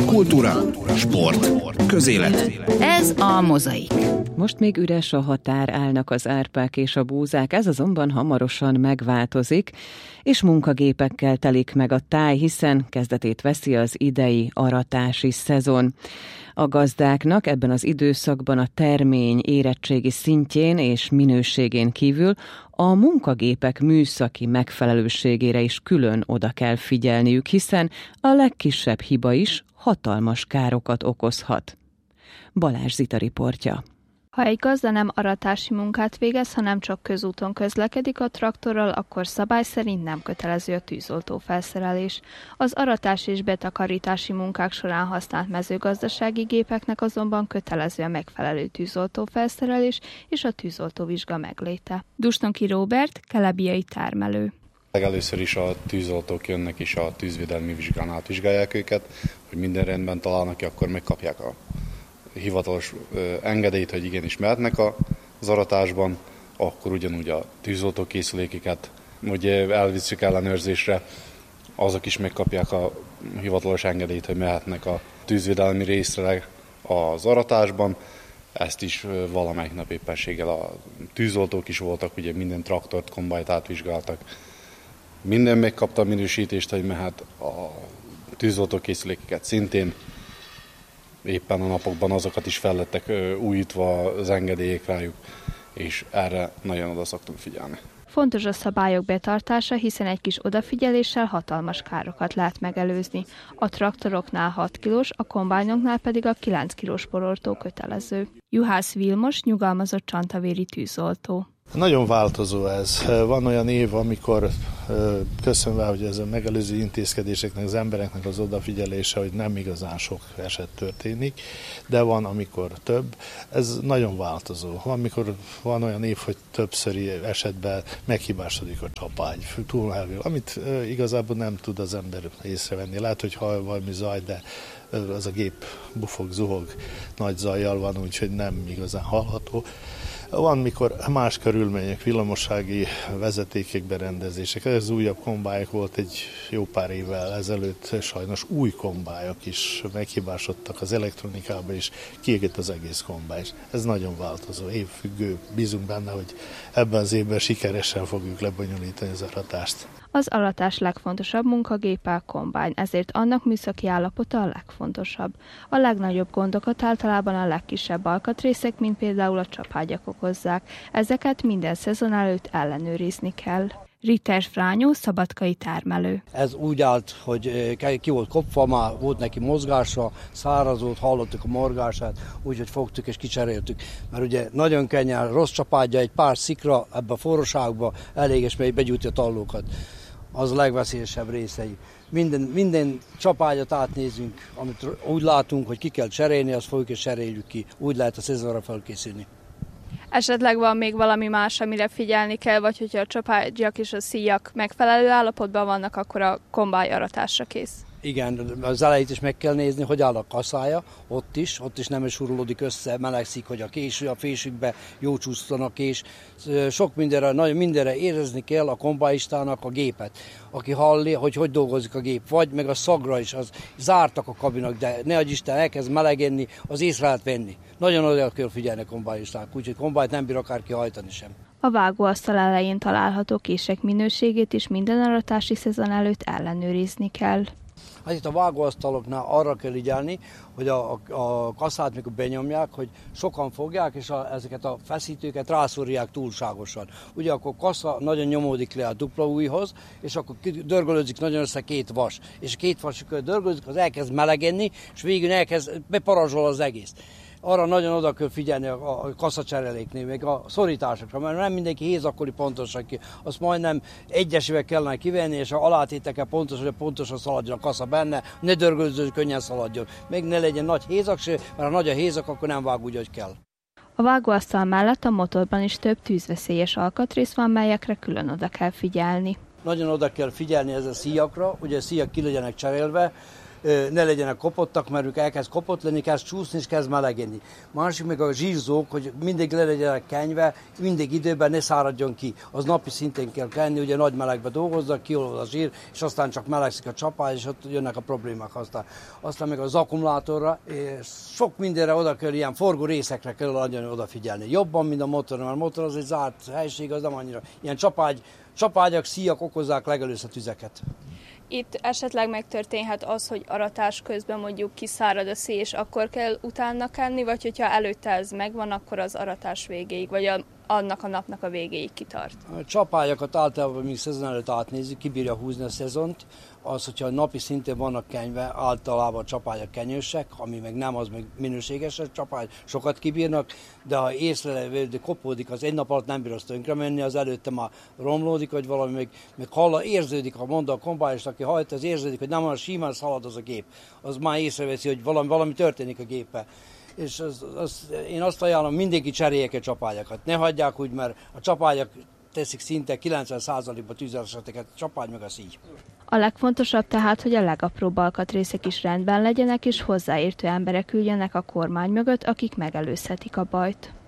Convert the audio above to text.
Kultúra, sport, közélet. Ez a Mozaik. Most még üres a határ, állnak az árpák és a búzák, ez azonban hamarosan megváltozik, és munkagépekkel telik meg a táj, hiszen kezdetét veszi az idei aratási szezon. A gazdáknak ebben az időszakban a termény érettségi szintjén és minőségén kívül a munkagépek műszaki megfelelőségére is külön oda kell figyelniük, hiszen a legkisebb hiba is hatalmas károkat okozhat. Balázs Zita riportja. Ha egy gazda nem aratási munkát végez, hanem csak közúton közlekedik a traktorral, akkor szabály szerint nem kötelező a tűzoltó felszerelés. Az aratás és betakarítási munkák során használt mezőgazdasági gépeknek azonban kötelező a megfelelő tűzoltó felszerelés és a tűzoltóvizsga megléte. Dusnoki Róbert, kelebiai termelő. Először is a tűzoltók jönnek és a tűzvédelmi vizsgán átvizsgálják őket, hogy minden rendben találnak ki, akkor megkapják a hivatalos engedélyt, hogy igenis mehetnek az aratásban, akkor ugyanúgy a tűzoltó készülékeket, hogy elviszük ellenőrzésre, azok is megkapják a hivatalos engedélyt, hogy mehetnek a tűzvédelmi részre az aratásban. Ezt is valamelyik nap éppenséggel a tűzoltók is voltak, ugye minden traktort, kombájt átvizsgáltak. Minden megkapta a minősítést, hogy mehet, a tűzoltó készülékeket szintén. Éppen a napokban azokat is fel lettek újítva az engedélyek rájuk, és erre nagyon oda szoktunk figyelni. Fontos a szabályok betartása, hiszen egy kis odafigyeléssel hatalmas károkat lehet megelőzni. A traktoroknál 6 kilós, a kombájnoknál pedig a 9 kilós porortó kötelező. Juhász Vilmos, nyugalmazott csantavéri tűzoltó. Nagyon változó ez. Van olyan év, amikor köszönve, hogy ez a megelőző intézkedéseknek, az embereknek az odafigyelése, hogy nem igazán sok eset történik, de van, amikor több. Ez nagyon változó. Van olyan év, hogy többszöri esetben meghibásodik a csapágy, túlhevül, amit igazából nem tud az ember észrevenni. Lehet, hogy hall valami zaj, de az a gép bufog, zuhog, nagy zajjal van, úgyhogy nem igazán hallható. Van, mikor más körülmények, villamossági vezetékek, berendezések. Ez újabb kombályok volt egy jó pár évvel ezelőtt, sajnos új kombályok is meghibásodtak az elektronikába, és kiégett az egész kombály. Ez nagyon változó, évfüggő. Bízunk benne, hogy ebben az évben sikeresen fogjuk lebonyolítani az aratást. Az aratás legfontosabb munkagépe a kombány, ezért annak műszaki állapota a legfontosabb. A legnagyobb gondokat általában a legkisebb alkatrészek, mint például a csapágyak okozzák. Ezeket minden szezon előtt ellenőrizni kell. Ritter Frányó, szabadkai termelő. Ez úgy állt, hogy ki volt kopva, már volt neki mozgása, szárazott, hallottuk a morgását, úgyhogy fogtuk és kicseréltük. Mert ugye nagyon könnyen rossz csapádja, egy pár szikra ebbe a forróságba elég, és még begyújtja a tallókat. Az a legveszélyesebb részei. Minden csapágyat átnézünk, amit úgy látunk, hogy ki kell cserélni, azt fogjuk és cseréljük ki. Úgy lehet a szezonra felkészülni. Esetleg van még valami más, amire figyelni kell, vagy hogyha a csapágyak és a szíjak megfelelő állapotban vannak, akkor a kombály aratásra kész. Igen, az elejét is meg kell nézni, hogy áll a kaszája, ott is nem is urulódik össze, melegszik, hogy a fésükbe jó csúsztan a kés. Sok mindenre érezni kell a kombájistának a gépet, aki halli, hogy dolgozik a gép, vagy meg a szagra is, az zártak a kabinak, de ne adj Isten, elkezd melegenni, az észre lehet venni. Nagyon oda kell figyelni a kombájistának, úgyhogy kombájt nem bír akárki hajtani sem. A vágóasztal elején található kések minőségét is minden aratási szezon előtt ellenőrizni kell. Hát itt a vágóasztaloknál arra kell ügyelni, hogy a kaszát, mikor benyomják, hogy sokan fogják, és ezeket a feszítőket rászorják túlságosan. Ugye akkor kasza nagyon nyomódik le a dupla ujjhoz, és akkor dörgölődik nagyon össze két vas. És a két vas, amikor dörgölődik, az elkezd melegenni, és végül elkezd beparazsol az egész. Arra nagyon oda kell figyelni a kaszacsereléknél, még a szorításokra, mert nem mindenki hézakkori pontosan ki. Azt majdnem egyesével kellene kivenni, és a alátétekkel pontosan szaladjon a kasza benne, ne dörgölőzzön, könnyen szaladjon. Még ne legyen nagy hézak se, mert ha nagy a hézak, akkor nem vág úgy, hogy kell. A vágóasztal mellett a motorban is több tűzveszélyes alkatrész van, melyekre külön oda kell figyelni. Nagyon oda kell figyelni ez a szíjakra, ugye a szíjak ki legyenek cserélve, ne legyenek kopottak, mert ők elkezd kopott lenni, kezd csúszni és kezd melegedni. Másik meg a zsírzók, hogy mindig le legyenek kenyve, mindig időben ne száradjon ki. Az napi szintén kell kenni, ugye nagy melegbe dolgoznak, kiolvad a zsír, és aztán csak melegszik a csapágy, és ott jönnek a problémák. Aztán meg az akkumulátorra, és sok mindenre oda kell, ilyen forgó részekre kell nagyon odafigyelni. Jobban, mint a motor, mert a motor az egy zárt helység, az nem annyira. Ilyen csapágyak, szíjak okozzák legelőször a tüzeket. Itt esetleg megtörténhet az, hogy aratás közben mondjuk kiszárad a szél, és akkor kell utána kenni, vagy hogyha előtte ez megvan, akkor az aratás végéig, vagy annak a napnak a végéig kitart. A csapályakat általában még szezon előtt átnézzük, kibírja húzni a szezont. Az, hogyha napi szintén vannak kenyve, általában a csapályak kenyősek, ami meg nem, az meg minőséges, a csapály sokat kibírnak, de ha észrevő, kopódik, az egy nap alatt nem bír azt tönkre menni, az előtte már romlódik, vagy valami meg halla, érződik, ha mondta a kombájos, aki hajt, az érződik, hogy nem olyan simán szalad az a gép. Az már észreveszi, hogy valami történik a géppel. És én azt ajánlom, mindenki cseréljék a csapályakat. Ne hagyják úgy, mert a csapályak teszik szinte 90%-ban tűzeleseteket, a csapágy meg a szíj. A legfontosabb tehát, hogy a legapróbb alkatrészek is rendben legyenek, és hozzáértő emberek üljenek a kormány mögött, akik megelőzhetik a bajt.